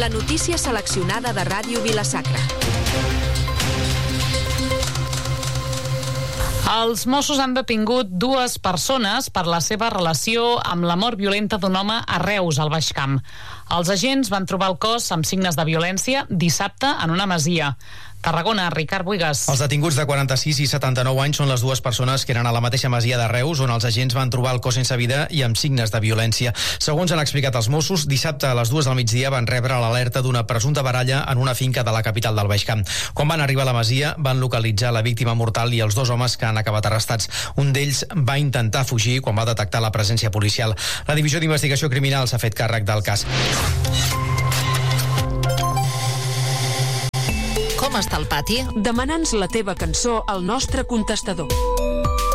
La notícia seleccionada de Ràdio Vila-sacra. Els Mossos han detingut 2 persones per la seva relació amb la mort violenta d'un home a Reus, al Baix Camp. Els agents van trobar el cos amb signes de violència dissabte en una masia. Tarragona, Ricard Buigas. Els detinguts de 46 i 79 anys són les 2 persones que eren a la mateixa masia de Reus, on els agents van trobar el cos sense vida i amb signes de violència. Segons han explicat els Mossos, dissabte a les 2 del migdia van rebre l'alerta d'una presumpta baralla en una finca de la capital del Baix Camp. Quan van arribar a la masia, van localitzar la víctima mortal i els 2 homes que han acabat arrestats. Un d'ells va intentar fugir quan va detectar la presència policial. La Divisió d'Investigació Criminal s'ha fet càrrec del cas. Com està el pati? Demana'ns la teva cançó al nostre contestador.